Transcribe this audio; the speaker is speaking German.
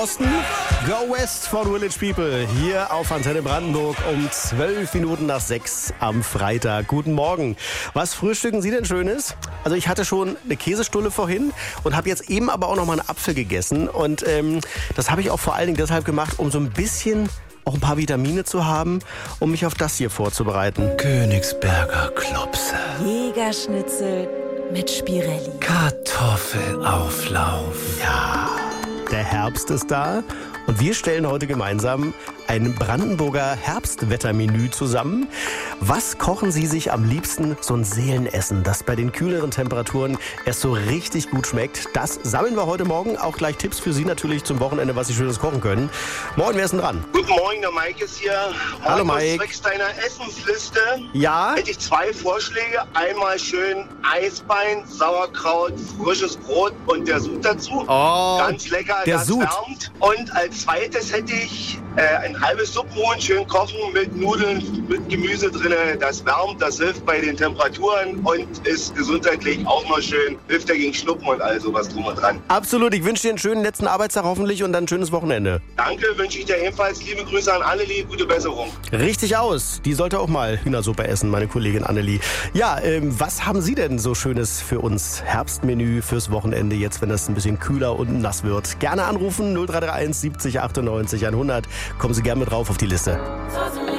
Osten, Go West von Village People hier auf Antenne Brandenburg um 12 Minuten nach 6 am Freitag. Guten Morgen. Was frühstücken Sie denn Schönes? Also ich hatte schon eine Käsestulle vorhin und habe jetzt eben aber auch noch mal einen Apfel gegessen. Und das habe ich auch vor allen Dingen deshalb gemacht, um so ein bisschen auch ein paar Vitamine zu haben, um mich auf das hier vorzubereiten. Königsberger Klopse. Jägerschnitzel mit Spirelli. Kartoffelauflauf. Ja, der Herbst ist da und wir stellen heute gemeinsam ein Brandenburger Herbstwettermenü zusammen. Was kochen Sie sich am liebsten? So ein Seelenessen, das bei den kühleren Temperaturen erst so richtig gut schmeckt. Das sammeln wir heute Morgen. Auch gleich Tipps für Sie natürlich zum Wochenende, was Sie Schönes kochen können. Moin, wer ist denn dran? Guten Morgen, der Mike ist hier. Hallo, Mike. Zwecks deiner Essensliste Ja? hätte ich 2 Vorschläge. Einmal schön Eisbein, Sauerkraut, frisches Brot und der Sud dazu. Oh, ganz lecker, der ganz Sud. wärmend. Und als zweites hätte ich ein halbes Suppenhuhn schön kochen mit Nudeln, mit Gemüse drin. Das wärmt, das hilft bei den Temperaturen und ist gesundheitlich auch mal schön. Hilft dagegen Schnuppen und all sowas drum und dran. Absolut. Ich wünsche dir einen schönen letzten Arbeitstag hoffentlich und dann ein schönes Wochenende. Danke, wünsche ich dir ebenfalls. Liebe Grüße an Annelie, gute Besserung. Richtig aus. Die sollte auch mal Hühnersuppe essen, meine Kollegin Annelie. Ja, was haben Sie denn so Schönes für uns? Herbstmenü fürs Wochenende, jetzt wenn das ein bisschen kühler und nass wird. Gerne anrufen, 0331 70 98 100. Kommen Sie gerne mit drauf auf die Liste.